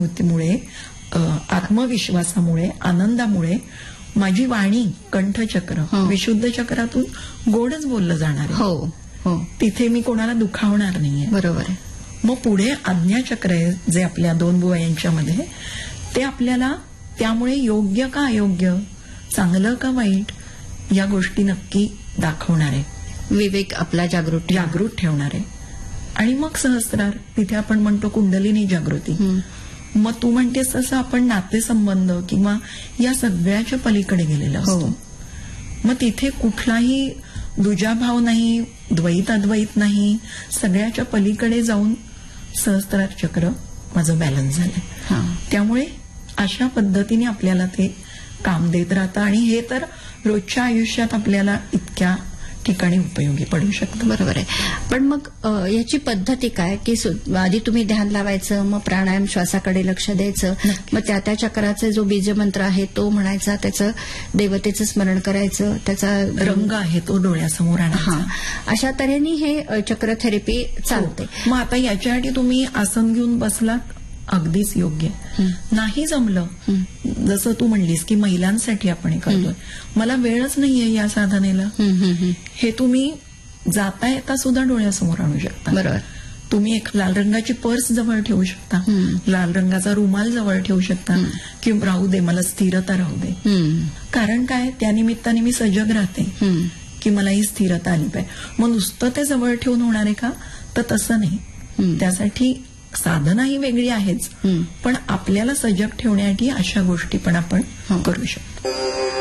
मुळे आत्मविश्वासामुळे आनंदामुळे माझी वाणी कंठचक्र विशुद्ध चक्रातून गोडच बोललं जाणार आहे. हो हो तिथे मी कोणाला दुखावणार नाहीये. बरोबर आहे. मग पुढे आज्ञाचक्र आहे जे आपल्या दोन बुवा यांच्यामध्ये, ते आपल्याला त्यामुळे योग्य का अयोग्य, चांगलं का वाईट या गोष्टी नक्की दाखवणार आहे. विवेक आपला जागृत ठेवणार आहे. आणि मग सहस्रार, तिथे आपण म्हणतो कुंडलिनी जागृती. मग तू म्हणतेस तसं आपण नातेसंबंध किंवा या सगळ्याच्या पलीकडे गेलेलं असतो. मग तिथे कुठलाही दुजाभाव नाही, द्वैत अद्वैत नाही, सगळ्याच्या पलीकडे जाऊन सहस्त्रार चक्र माझं बॅलन्स झालंय. त्यामुळे अशा पद्धतीने आपल्याला ते काम देत राहतं आणि हे तर रोजच्या आयुष्यात आपल्याला इतक्या ठिकाणी उपयोगी पडू शकतं. बरोबर आहे. पण मग याची पद्धती काय की आधी तुम्ही ध्यान लावायचं, मग प्राणायाम श्वासाकडे लक्ष द्यायचं, मग त्या चक्राचा जो बीजमंत्र आहे तो म्हणायचा, त्याचं देवतेचं स्मरण करायचं, त्याचा रंग आहे तो डोळ्यासमोर आणायचा. अशा तऱ्हेने हे चक्र थेरपी चालते. मग आता याच्यासाठी तुम्ही आसन घेऊन बसलात, अगदीच योग्य. नाही जमलं, जसं तू म्हणलीस की महिलांसाठी आपण हे करतोय, मला वेळच नाहीये या साधनेला, हे तुम्ही जाता येता सुद्धा डोळ्यासमोर आणू शकता. बरोबर. तुम्ही एक लाल रंगाची पर्स जवळ ठेवू शकता, लाल रंगाचा रुमाल जवळ ठेवू शकता, किंवा राहू दे मला स्थिरता राहू दे. कारण काय, त्या निमित्ताने मी सजग राहते की मला ही स्थिरता आली पाहिजे. मग नुसतं ते जवळ ठेवून होणार आहे का, तर तसं नाही. त्यासाठी साधना ही वेगळी आहेच, पण आपल्याला सजग ठेवण्यासाठी अशा गोष्टी पण आपण करू शकतो.